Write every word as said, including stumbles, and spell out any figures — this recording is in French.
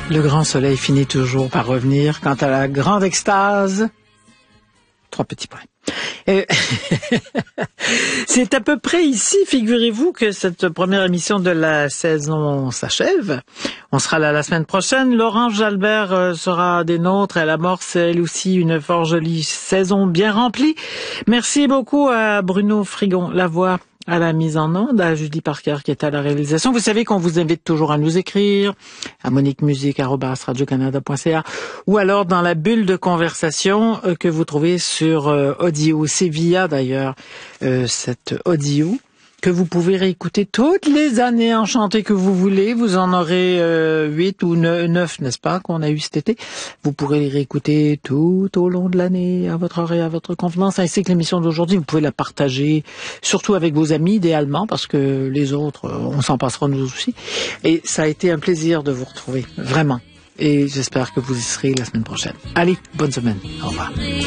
Le grand soleil finit toujours par revenir. Quant à la grande extase, trois petits points. Et c'est à peu près ici, figurez-vous, que cette première émission de la saison s'achève. On sera là la semaine prochaine. Laurent Jalbert sera des nôtres. Elle amorce, elle aussi, une fort jolie saison bien remplie. Merci beaucoup à Bruno Frigon-Lavoie à la mise en onde, à Julie Parker qui est à la réalisation. Vous savez qu'on vous invite toujours à nous écrire à monique musique arobase radio canada point c a ou alors dans la bulle de conversation que vous trouvez sur euh, Audio. C'est via d'ailleurs euh, cette Audio que vous pouvez réécouter toutes les années enchantées que vous voulez. Vous en aurez euh, huit ou neuf, n'est-ce pas, qu'on a eu cet été. Vous pourrez les réécouter tout au long de l'année, à votre heure et à votre convenance, ainsi que l'émission d'aujourd'hui. Vous pouvez la partager, surtout avec vos amis, idéalement, parce que les autres, on s'en passera nous aussi. Et ça a été un plaisir de vous retrouver, vraiment. Et j'espère que vous y serez la semaine prochaine. Allez, bonne semaine. Au revoir.